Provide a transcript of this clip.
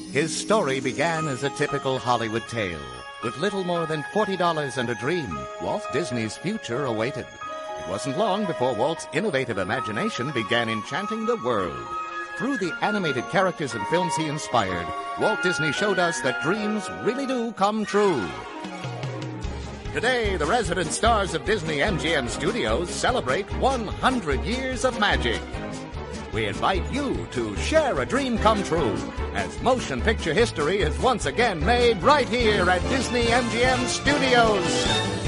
His story began as a typical Hollywood tale. With little more than $40 and a dream, Walt Disney's future awaited. It wasn't long before Walt's innovative imagination began enchanting the world. Through the animated characters and films he inspired, Walt Disney showed us that dreams really do come true. Today, the resident stars of Disney MGM Studios celebrate 100 years of magic. We invite you to share a dream come true as motion picture history is once again made right here at Disney MGM Studios.